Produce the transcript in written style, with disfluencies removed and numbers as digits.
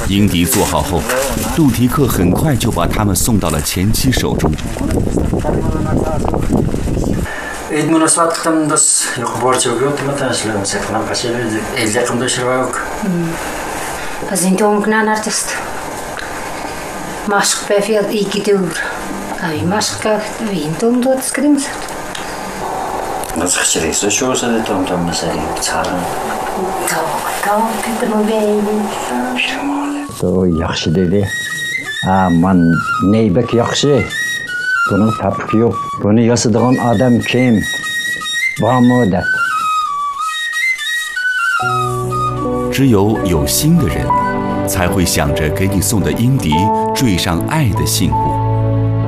英迪做好后，杜提克很快就把他们送到了前妻手中。 yaxshi dedi. Man neybek yaxshi. Bunun tapık yok. Bunu yasadıgan adam kim? Var的。 只有心的人，才会想着给你送的英迪缀上爱的信物。